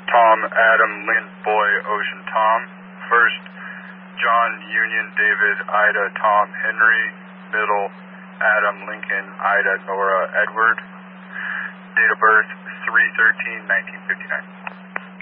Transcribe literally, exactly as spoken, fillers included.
Tom, Adam, Lynn, Boy, Ocean, Tom. First, John, Union, David, Ida, Tom, Henry. Middle, Adam, Lincoln, Ida, Nora, Edward. Date of birth, three thirteen nineteen fifty-nine.